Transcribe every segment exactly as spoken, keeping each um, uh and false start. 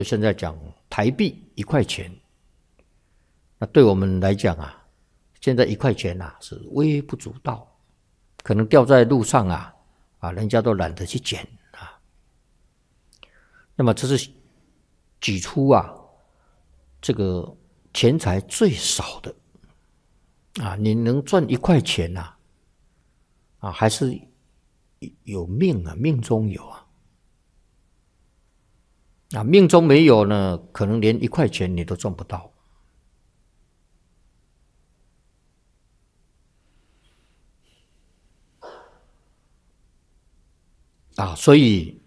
现在讲台币一块钱，那对我们来讲啊，现在一块钱啊是微不足道，可能掉在路上啊，啊，人家都懒得去捡啊。那么这是举出啊，这个钱财最少的啊，你能赚一块钱呐、啊，啊，还是有命啊，命中有啊。啊，命中没有呢，可能连一块钱你都赚不到。啊，所以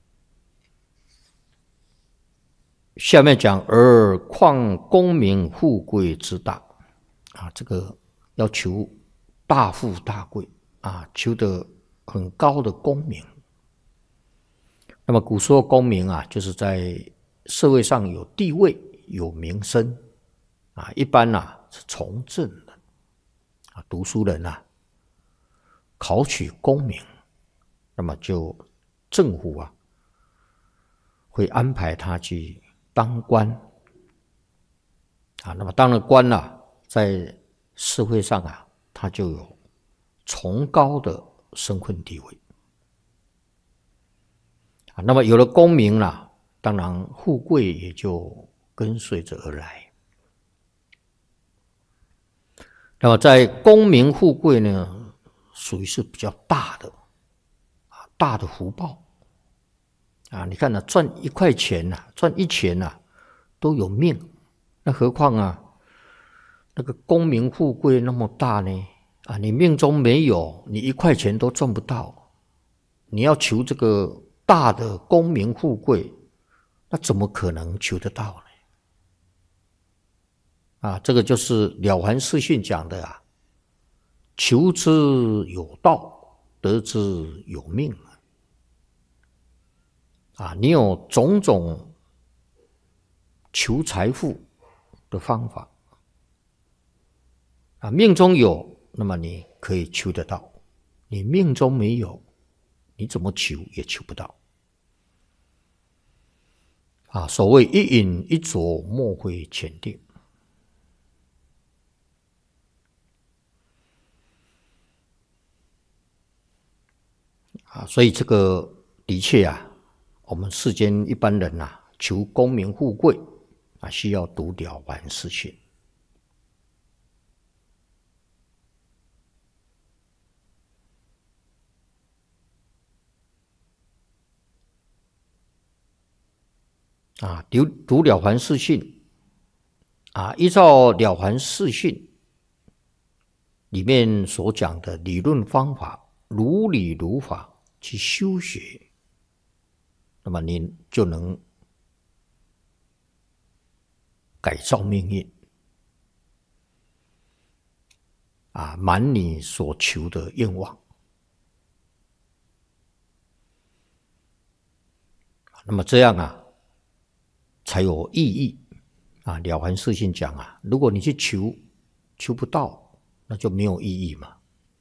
下面讲而况功名富贵之大啊，这个要求大富大贵啊，求得很高的功名。那么古说功名啊，就是在社会上有地位、有名声啊，一般啊是从政的啊，读书人啊，考取功名，那么就政府啊会安排他去当官啊，那么当了官啊，在社会上啊，他就有崇高的身份地位。那么有了功名了，当然富贵也就跟随着而来。那么在功名富贵呢，属于是比较大的啊，大的福报啊。你看呢、啊，赚一块钱啊，赚一钱啊，都有命，那何况啊，那个功名富贵那么大呢？啊，你命中没有，你一块钱都赚不到。你要求这个大的功名富贵，那怎么可能求得到呢？啊，这个就是《了凡四训》讲的啊，求之有道，得之有命啊。你有种种求财富的方法啊，命中有，那么你可以求得到；你命中没有，你怎么求也求不到。啊，所谓一饮一啄，莫非前定。啊，所以这个的确啊，我们世间一般人啊，求功名富贵啊，需要读《了凡四训》。啊，读读《了凡四训》啊，依照《了凡四训》里面所讲的理论方法，如理如法去修学，那么您就能改造命运啊，满你所求的愿望。那么这样啊，才有意义啊！《了凡四训》讲啊，如果你去求，求不到，那就没有意义嘛。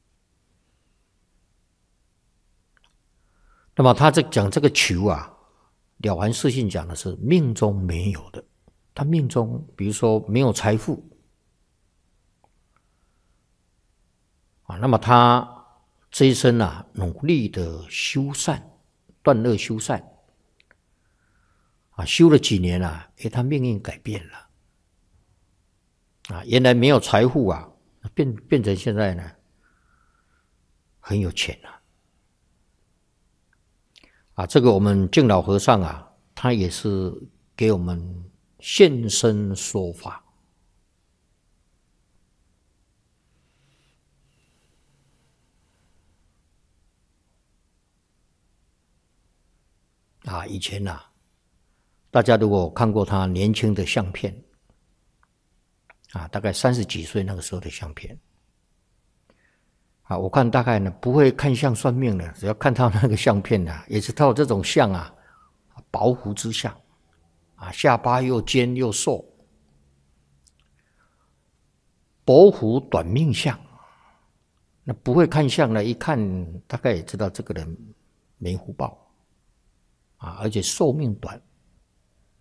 那么他这讲这个求啊，《了凡四训》讲的是命中没有的。他命中，比如说没有财富啊，那么他这一生啊，努力的修善，断恶修善。啊，修了几年啊，诶，他命运改变了，啊，原来没有财富啊，变变成现在呢很有钱了，啊，这个我们敬老和尚啊，他也是给我们现身说法，啊，以前啊。大家如果看过他年轻的相片啊，大概三十几岁那个时候的相片啊，我看大概呢不会看相算命的，只要看到那个相片呢、啊，也知道这种相啊，薄胡之相啊，下巴又尖又瘦，薄胡短命相。那不会看相呢，一看大概也知道这个人没福报啊，而且寿命短。